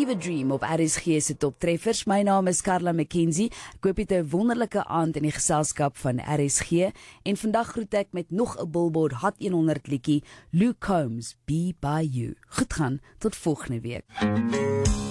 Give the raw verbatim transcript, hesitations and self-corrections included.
Fever Dream op R S G se toptreffers. My naam is Carla McKenzie. Ek hoop jy het 'n wonderlike aand in die geselskap van R S G. En vandag groet ek met nog 'n Billboard Hot honderd liedjie, Luke Combs, Be By You. Goed gaan, tot volgende week.